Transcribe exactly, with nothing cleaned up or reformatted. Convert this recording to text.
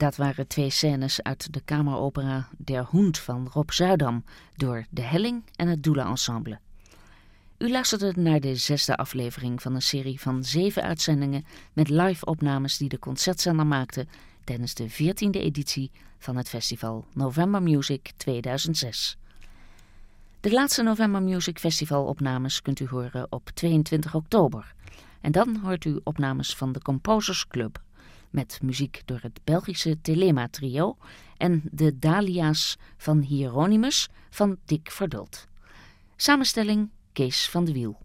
Dat waren twee scènes uit de kameropera Der Hund van Rob Zuidam door De Helling en het Doelen-ensemble. U luisterde naar de zesde aflevering van een serie van zeven uitzendingen met live-opnames die de Concertzender maakte tijdens de veertiende editie van het festival November Music tweeduizend zes. De laatste November Music Festival opnames kunt u horen op tweeëntwintig oktober. En dan hoort u opnames van de Composers Club met muziek door het Belgische Telema Trio en de Dahlia's van Hieronymus van Dick Verdult. Samenstelling Kees van de Wiel.